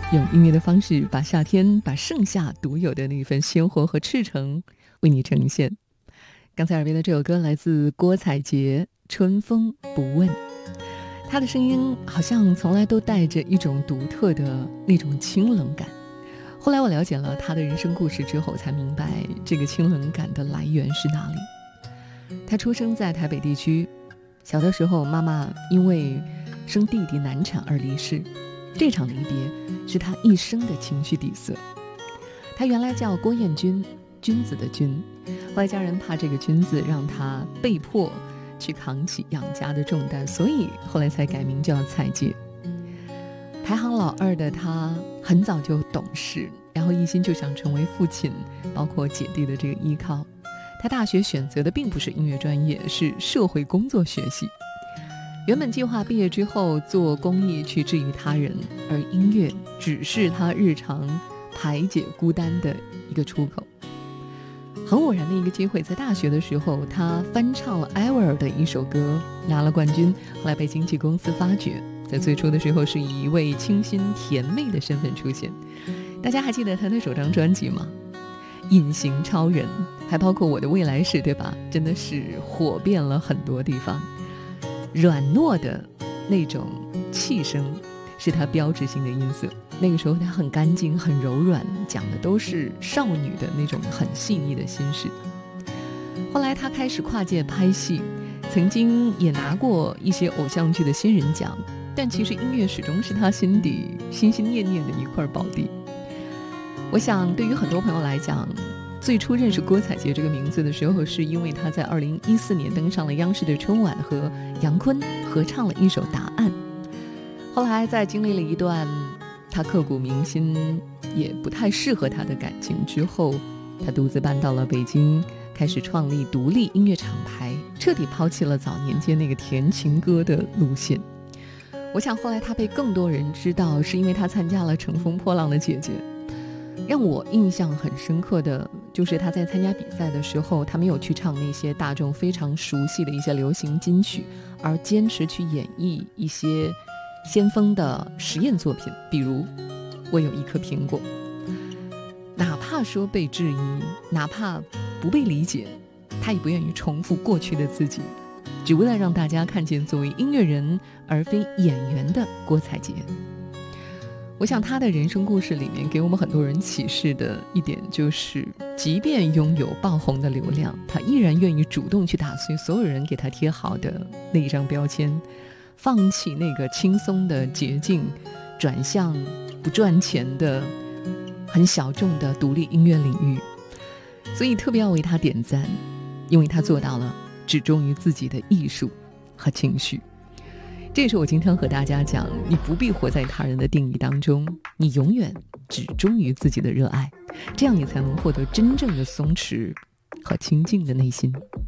用音乐的方式把夏天，把盛夏独有的那份鲜活和赤诚为你呈现。刚才耳边的这首歌来自郭采洁，春风不问。她的声音好像从来都带着一种独特的那种清冷感。后来我了解了她的人生故事之后，才明白这个清冷感的来源是哪里。她出生在台北地区，小的时候妈妈因为生弟弟难产而离世，这场离别是她一生的情绪底色。她原来叫郭彦君，君子的君，后来家人怕这个君字让她被迫去扛起养家的重担，所以后来才改名叫采洁。排行老二的她很早就懂事，然后一心就想成为父亲包括姐弟的这个依靠。她大学选择的并不是音乐专业，是社会工作学系。原本计划毕业之后做公益去治愈他人，而音乐只是她日常排解孤单的一个出口。很偶然的一个机会，在大学的时候她翻唱了艾薇儿的一首歌，拿了冠军，后来被经纪公司发掘，在最初的时候是以一位清新甜妹的身份出现。大家还记得她的首张专辑吗？隐形超人，还包括我的未来式，对吧？真的是火遍了很多地方。软糯的那种气声是她标志性的音色，那个时候她很干净很柔软，讲的都是少女的那种很细腻的心事。后来她开始跨界拍戏，曾经也拿过一些偶像剧的新人奖，但其实音乐始终是她心底心心念念的一块宝地。我想对于很多朋友来讲，最初认识郭采洁这个名字的时候，是因为她在2014年登上了央视的春晚，和杨坤合唱了一首《答案》。后来在经历了一段她刻骨铭心也不太适合她的感情之后，她独自搬到了北京，开始创立独立音乐厂牌，彻底抛弃了早年间那个甜情歌的路线。我想后来她被更多人知道，是因为她参加了《乘风破浪的姐姐》。让我印象很深刻的就是她在参加比赛的时候，她没有去唱那些大众非常熟悉的一些流行金曲，而坚持去演绎一些先锋的实验作品，比如我有一颗苹果。哪怕说被质疑，哪怕不被理解，她也不愿意重复过去的自己，只为了让大家看见作为音乐人而非演员的郭采洁。我想她的人生故事里面给我们很多人启示的一点就是，即便拥有爆红的流量，她依然愿意主动去打碎所有人给她贴好的那一张标签，放弃那个轻松的捷径，转向不赚钱的很小众的独立音乐领域。所以特别要为她点赞，因为她做到了只忠于自己的艺术和情绪。这也是我经常和大家讲，你不必活在他人的定义当中，你永远只忠于自己的热爱，这样你才能获得真正的松弛和清静的内心。